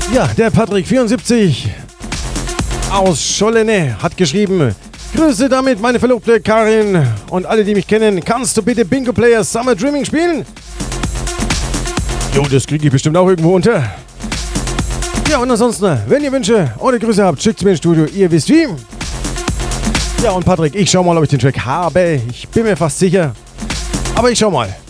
Ja, der Patrick74 aus Schollene hat geschrieben: Grüße damit meine Verlobte Karin und alle, die mich kennen. Kannst du bitte Bingo Player Summer Dreaming spielen? Jo, das kriege ich bestimmt auch irgendwo unter. Ja, und ansonsten, wenn ihr Wünsche oder Grüße habt, schickt mir ins Studio, ihr wisst wie. Ja, und Patrick, ich schau mal, ob ich den Track habe. Ich bin mir fast sicher. Aber ich schau mal.